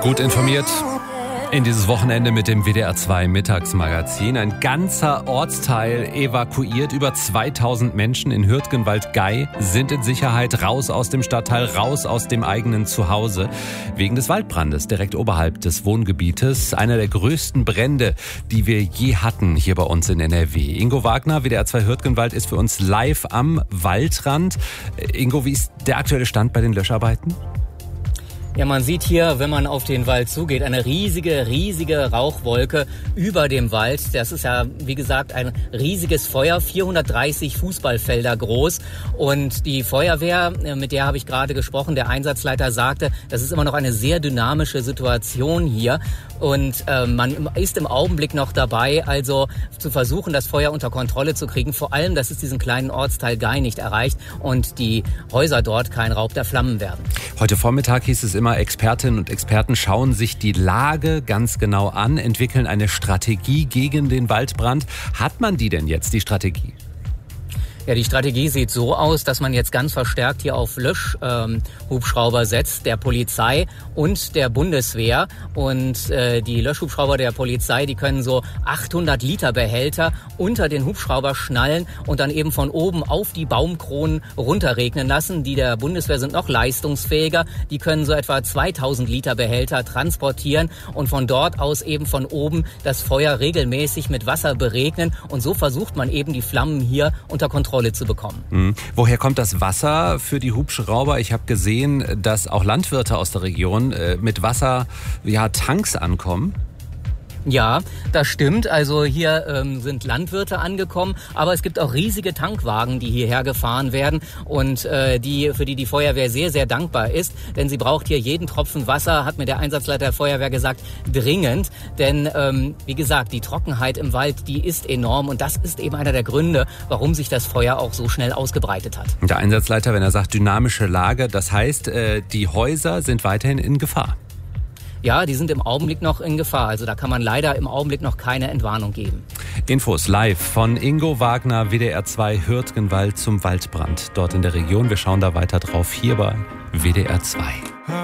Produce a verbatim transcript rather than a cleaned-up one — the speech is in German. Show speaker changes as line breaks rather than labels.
Gut informiert in dieses Wochenende mit dem W D R zwei Mittagsmagazin. Ein ganzer Ortsteil evakuiert. Über zweitausend Menschen in Hürtgenwald-Gey sind in Sicherheit. Raus aus dem Stadtteil, raus aus dem eigenen Zuhause. Wegen des Waldbrandes direkt oberhalb des Wohngebietes. Einer der größten Brände, die wir je hatten hier bei uns in N R W. Ingo Wagner, W D R zwei Hürtgenwald, ist für uns live am Waldrand. Ingo, wie ist der aktuelle Stand bei den Löscharbeiten?
Ja, man sieht hier, wenn man auf den Wald zugeht, eine riesige, riesige Rauchwolke über dem Wald. Das ist ja, wie gesagt, ein riesiges Feuer, vierhundertdreißig Fußballfelder groß. Und die Feuerwehr, mit der habe ich gerade gesprochen, der Einsatzleiter sagte, das ist immer noch eine sehr dynamische Situation hier. Und äh, man ist im Augenblick noch dabei, also zu versuchen, das Feuer unter Kontrolle zu kriegen. Vor allem, dass es diesen kleinen Ortsteil Gey nicht erreicht und die Häuser dort kein Raub der Flammen werden.
Heute Vormittag hieß es immer, Expertinnen und Experten schauen sich die Lage ganz genau an, entwickeln eine Strategie gegen den Waldbrand. Hat man die denn jetzt, die Strategie?
Ja, die Strategie sieht so aus, dass man jetzt ganz verstärkt hier auf Löschhubschrauber ähm, setzt, der Polizei und der Bundeswehr. Und äh, die Löschhubschrauber der Polizei, die können so achthundert Liter Behälter unter den Hubschrauber schnallen und dann eben von oben auf die Baumkronen runterregnen lassen. Die der Bundeswehr sind noch leistungsfähiger. Die können so etwa zweitausend Liter Behälter transportieren und von dort aus eben von oben das Feuer regelmäßig mit Wasser beregnen. Und so versucht man eben die Flammen hier unter Kontrolle zu bekommen.
Mhm. Woher kommt das Wasser für die Hubschrauber? Ich habe gesehen, dass auch Landwirte aus der Region äh, mit Wasser, ja, Tanks ankommen.
Ja, das stimmt. Also hier ähm, sind Landwirte angekommen, aber es gibt auch riesige Tankwagen, die hierher gefahren werden und äh, die für die die Feuerwehr sehr, sehr dankbar ist, denn sie braucht hier jeden Tropfen Wasser, hat mir der Einsatzleiter der Feuerwehr gesagt, dringend. Denn ähm, wie gesagt, die Trockenheit im Wald, die ist enorm und das ist eben einer der Gründe, warum sich das Feuer auch so schnell ausgebreitet hat.
Der Einsatzleiter, wenn er sagt dynamische Lage, das heißt, äh, die Häuser sind weiterhin in Gefahr.
Ja, die sind im Augenblick noch in Gefahr. Also da kann man leider im Augenblick noch keine Entwarnung geben.
Infos live von Ingo Wagner, W D R zwei Hürtgenwald zum Waldbrand dort in der Region. Wir schauen da weiter drauf hier bei W D R zwei.